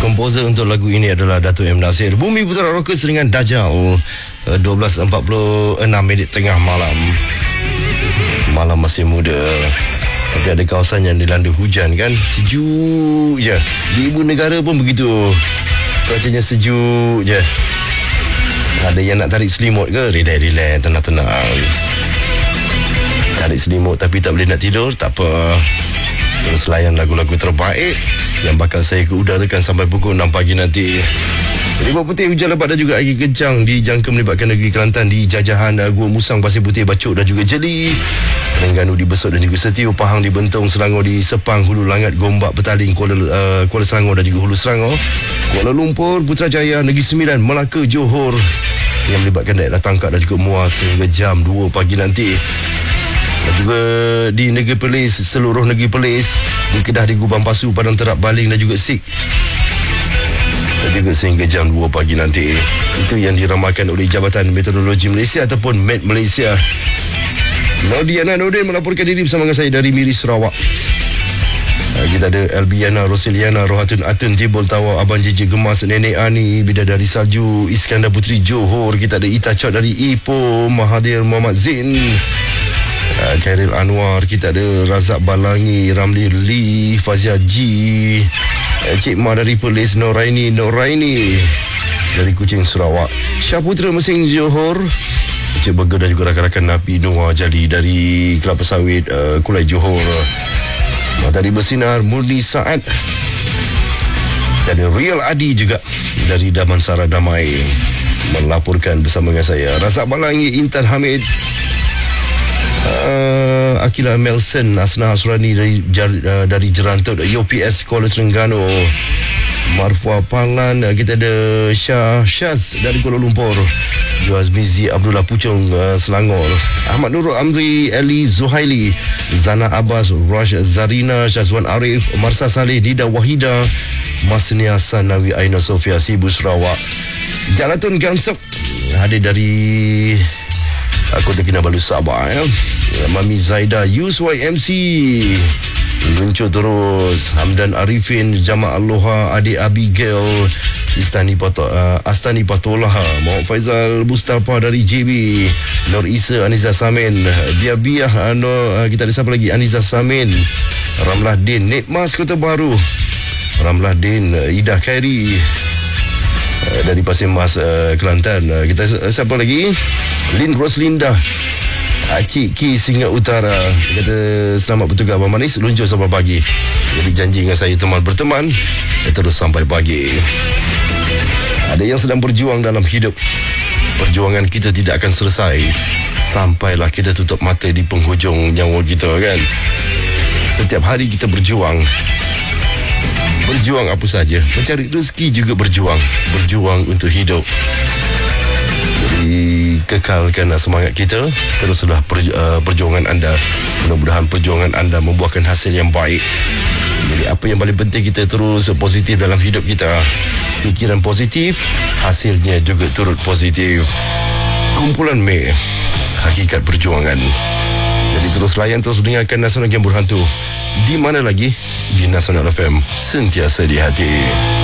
Komposer untuk lagu ini adalah Dato' M. Nasir. Bumi Putra Rockers dengan Dajjal. 12.46 minit tengah malam. Malam masih muda, tapi ada kawasan yang dilanda hujan kan. Sejuk je. Di ibu negara pun begitu, cuacanya sejuk je. Ada yang nak tarik selimut ke? Relax, tenang-tenang. Tarik selimut tapi tak boleh nak tidur, tak apa. Terus layan lagu-lagu terbaik yang bakal saya keudarakan sampai pukul 6 pagi nanti. Ribuan Putih, hujan lebat dan juga angin kencang dijangka melibatkan negeri Kelantan di Jajahan, Gua Musang, Pasir Putih, Bacok dan juga Jeli, Terengganu di Besut dan juga Setiu, Pahang di Bentong, Selangor di Sepang, Hulu Langat, Gombak, Petaling, Kuala Selangor dan juga Hulu Selangor, Kuala Lumpur, Putrajaya, Negeri Sembilan, Melaka, Johor yang melibatkan daerah Tangkak dan juga Muar sehingga jam 2 pagi nanti. Dan juga di Negeri Perlis, seluruh Negeri Perlis, di Kedah, di Gubang Pasu, Padang Terap, Baling dan juga Sik, dan juga sehingga jam 2 pagi nanti. Itu yang diramalkan oleh Jabatan Meteorologi Malaysia ataupun Met Malaysia. Nordiana Nordin melaporkan diri bersama dengan saya dari Miri, Sarawak. Kita ada Elbiana, Roseliana, Rohatun Atun, Tibul Tawa, Abang Jiji Gemas, Nenek Ani, Bidadari Salju, Iskandar Putri Johor. Kita ada Ita Chot dari Ipoh, Mahathir Muhammad Zain, Khairil Anwar. Kita ada Razak Balangi, Ramli Lee, Fazia G, Cik Ma dari Perlis, Noraini dari Kuching, Sarawak, Syaputra Mesing, Johor, Cik Burger dan juga rakan-rakan Napi Noah Jali dari Kelapa Sawit, Kulai, Johor. Matahari Bersinar, Murni Saad dan Real Adi juga dari Damansara Damai melaporkan bersama dengan saya. Razak Balangi, Intan Hamid, Akila Melson, Asna Hasrani dari Jerantot, UPS Kuala Terengganu, Marfua Palan. Kita ada Syaz dari Kuala Lumpur, Juaz Mizi, Abdullah Puchong, Selangor, Ahmad Nurul Amri, Eli Zuhaili, Zana Abbas, Rash Zarina, Syazwan Arif, Marsa Saleh, Dida Wahida, Masnia Sanawi, Aina Sofia, Sibu, Sarawak. Jalatun Gansok hadir dari Kota Kinabalu, Sabah ya. Mami Zaida, YMC luncur terus. Hamdan Arifin, Jama' Aloha, Adik Abigail, Astani Patolah, Muhammad Faizal Mustafa dari JB, Nur Isa, Aniza Samin, Biabiah, kita ada siapa lagi? Aniza Samin, Ramlah Din, Nikmas Kota Baru, Ramlah Din, Ida Khairi dari Pasir Mas, Kelantan. Kita siapa lagi? Lin Roslinda, Cik Ki, Singa Utara. Kata selamat bertugas Abang Manis, luncur sampai pagi. Jadi janji dengan saya teman berteman terus sampai pagi. Ada yang sedang berjuang dalam hidup. Perjuangan kita tidak akan selesai sampailah kita tutup mata di penghujung nyawa kita kan. Setiap hari kita berjuang. Berjuang apa saja, mencari rezeki juga berjuang. Berjuang untuk hidup. Jadi kekalkan semangat kita. Teruslah perjuangan anda. Mudah-mudahan perjuangan anda membuahkan hasil yang baik. Jadi apa yang paling penting, kita terus positif dalam hidup kita. Fikiran positif, hasilnya juga turut positif. Kumpulan Mei, hakikat perjuangan. Jadi terus layan, terus dengarkan Nasional Game Berhantu. Di mana lagi? Di Nasional FM, sentiasa di hati.